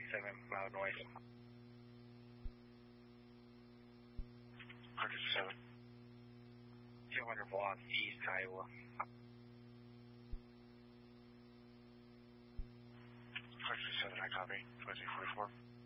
167, loud noise. 107. 200 block, East Iowa. 107, I copy. 2344.